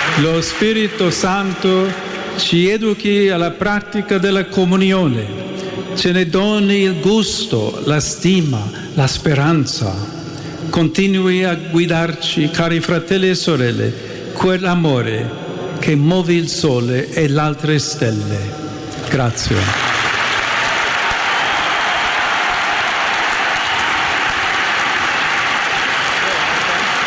Lo Spirito Santo ci educhi alla pratica della comunione, ce ne doni il gusto, la stima, la speranza. Continui a guidarci, cari fratelli e sorelle, quell'amore che muove il sole e le altre stelle. Grazie.